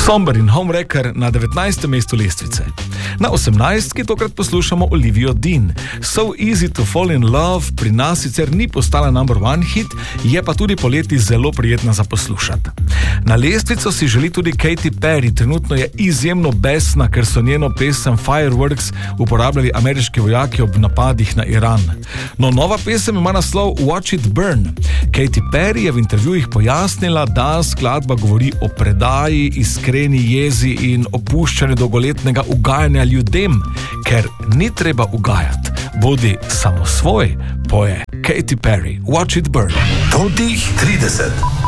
Somber in Homewrecker na 19. mestu lestvice. Na 18. tokrat poslušamo Olivio Dean. So Easy to Fall in Love pri nas sicer ni postala number one hit, je pa tudi poleti zelo prijetna za poslušati. Na lestvico si želi tudi Katy Perry, trenutno je izjemno besna, ker so njeno pesem Fireworks uporabljali ameriški vojaki ob napadih na Iran. No, nova pesem ima naslov Watch It Burn. Katy Perry je v intervjujih pojasnila, da skladba govori o predaji, iskreni jezi in opuščanju dolgoletnega ugajanja ljudem, ker ni treba ugajati. Bodi samo svoj, poje Katy Perry. Watch It Burn. Totih 30.